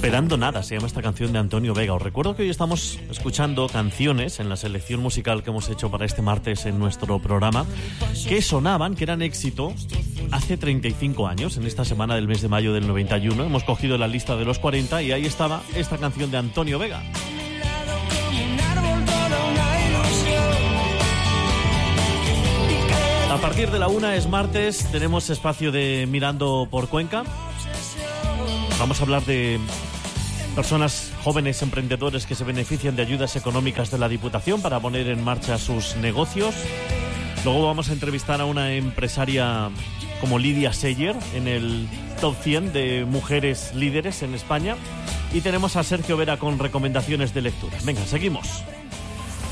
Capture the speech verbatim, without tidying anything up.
Esperando nada, se llama esta canción de Antonio Vega. Os recuerdo que hoy estamos escuchando canciones en la selección musical que hemos hecho para este martes en nuestro programa, que sonaban, que eran éxito hace treinta y cinco años. En esta semana del mes de mayo del noventa y uno hemos cogido la lista de los cuarenta y ahí estaba esta canción de Antonio Vega. A partir de la una es martes, tenemos espacio de Mirando por Cuenca. Vamos a hablar de personas jóvenes emprendedores que se benefician de ayudas económicas de la Diputación para poner en marcha sus negocios. Luego vamos a entrevistar a una empresaria como Lidia Seyer en el top cien de mujeres líderes en España. Y tenemos a Sergio Vera con recomendaciones de lectura. Venga, seguimos.